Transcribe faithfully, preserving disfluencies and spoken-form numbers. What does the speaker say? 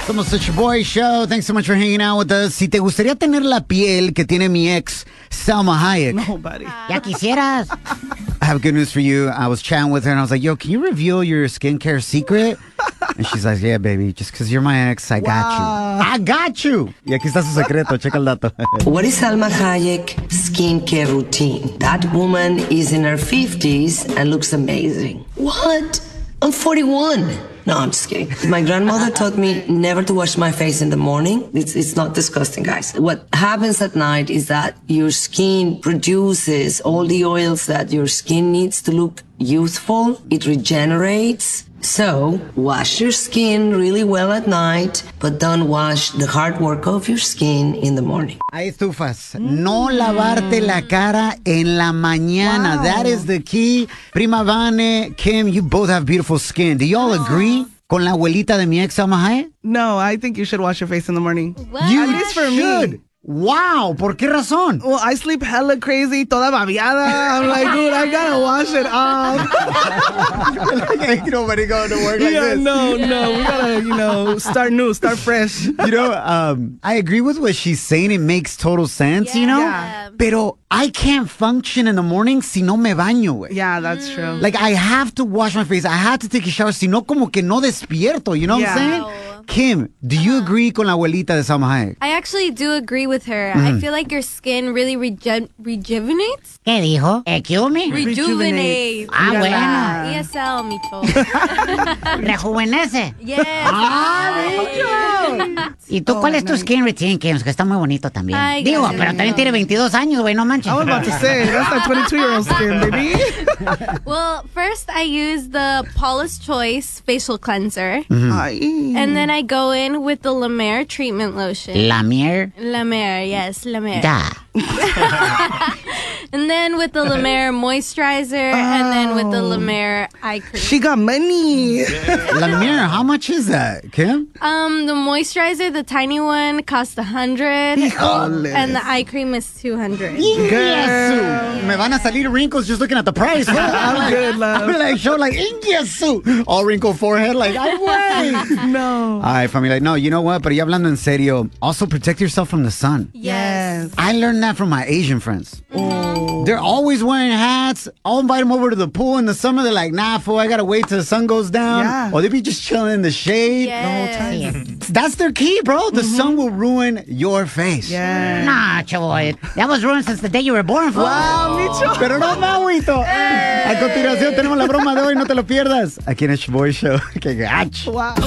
Somos the Boy Show. Thanks so much for hanging out with us. Si te gustaría tener la piel que tiene mi ex, Salma Hayek. Nobody. Ya quisieras. I have good news for you. I was chatting with her and I was like, yo, can you reveal your skincare secret? And she's like, yeah, baby, just because you're my ex, I got Wow. you. I got you. Y aquí está su secreto. Checa el dato. What is Salma Hayek skincare routine? That woman is in her fifties and looks amazing. What? I'm forty-one. No, I'm just kidding. My grandmother taught me never to wash my face in the morning. It's, it's not disgusting, guys. What happens at night is that your skin produces all the oils that your skin needs to look youthful. It regenerates. So, wash your skin really well at night, but don't wash the hard work of your skin in the morning. Hay estufas. No lavarte la cara en la mañana. Wow. That is the key. Prima Vane, Kim, you both have beautiful skin. Do y'all agree con la abuelita de mi ex, Salma Hayek? No, I think you should wash your face in the morning. What? You At least for should. me. Wow, ¿por qué razón? Well, I sleep hella crazy, toda babiada. I'm like, dude, I gotta wash it off. Ain't nobody going to work like yeah, this. no, no. We gotta, you know, start new, start fresh. You know, um, I agree with what she's saying. It makes total sense, you know? Yeah. Pero I can't function in the morning si no me baño, güey. Yeah, that's true. Like, I have to wash my face. I have to take a shower. Si no, como que no despierto. You know Yeah. what I'm saying? Kim, do you agree con la abuelita de Salma Hayek? I actually do agree with her. I feel like your skin really rege- rejuvenates. ¿Qué dijo? ¿Excuse me? Rejuvenates. Ah, Mírala. Yeah, E S L, micho. Rejuvenece. Yes. ¿Y tú Oh, cuál es tu nice. skin routine, Kim? Que está muy bonito también. Ay, Digo, gracias, pero también no. tiene veintidós años, güey, no manches. I was about to say, that's that twenty-two-year-old skin, baby. Well, first I use the Paula's Choice facial cleanser. Ay. And then I go in with the La Mer treatment lotion. La mier. La Mer, yes, La Mer. Ya. And then with the La Mer moisturizer, and then with the La Mer eye cream. She got money. La Mir, how much is that, Kim? Um, the moisturizer, the tiny one, costs a hundred, Híjole. and the eye cream is two hundred. Ingesu. Me van a salir wrinkles just looking at the price. Huh? I'm like, Good, love. I'm like, show like, Ingesu. All wrinkled forehead, like, ay, güey. No. All right, familia. No, you know what? Pero ya hablando en serio, also protect yourself from the sun. Yes. I learned that from my Asian friends. They're always wearing hats. I'll invite them over to the pool in the summer. They're like, nah, fool, I gotta wait till the sun goes down. Yeah. Or they be just chilling in the shade. Yes. That's their key, bro. The sun will ruin your face. Yeah. Nah, chavoy. That was ruined since the day you were born, fool. Wow, Micho. Pero no me agüito. A continuación tenemos la broma de hoy, no te lo pierdas. Aquí en el Boy Show. Que gacho. Wow.